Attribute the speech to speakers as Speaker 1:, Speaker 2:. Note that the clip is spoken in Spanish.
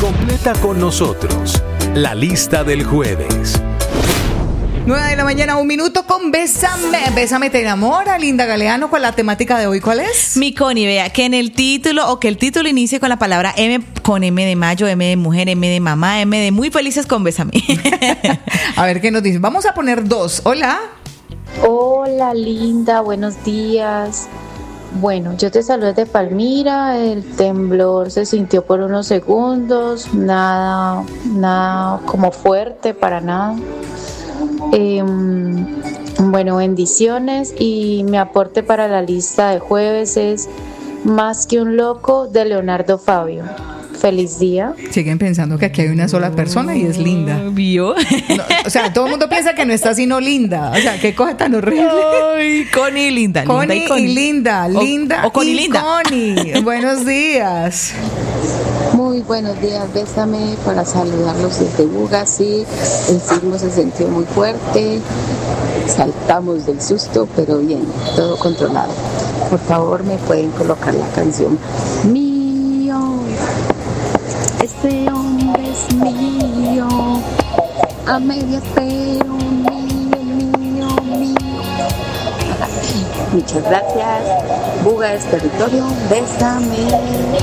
Speaker 1: Completa con nosotros la lista del jueves.
Speaker 2: 9 de la mañana, 1 minuto con Bésame. Bésame te enamora, Linda Galeano, con la temática de hoy. ¿Cuál es?
Speaker 3: Mi Connie, vea, que en el título, o que el título inicie con la palabra M, con M de mayo, M de mujer, M de mamá, M de muy felices con Bésame.
Speaker 2: A ver qué nos dice. Vamos a poner 2. Hola.
Speaker 4: Hola, Linda, buenos días. Bueno, yo te saludo desde Palmira. El temblor se sintió por unos segundos, nada como fuerte, para nada. Bueno, bendiciones, y mi aporte para la lista de jueves es Más que un loco, de Leonardo Fabio. Feliz día.
Speaker 2: Siguen pensando que aquí hay una sola persona y es Linda.
Speaker 3: ¿Vio?
Speaker 2: No, o sea, todo el mundo piensa que no está sino Linda. O sea, qué cosa tan horrible.
Speaker 3: Ay, Connie y Linda.
Speaker 2: Connie y Linda. Linda
Speaker 3: o Connie y Linda.
Speaker 2: Connie. Buenos días.
Speaker 5: Muy buenos días, Bésame, para saludarlos desde Buga. Sí, el sismo se sintió muy fuerte, saltamos del susto, pero bien, todo controlado. Por favor, me pueden colocar la canción Mío, este hombre es mío, a medias pero mío. Muchas gracias, Buga es territorio, Bésame.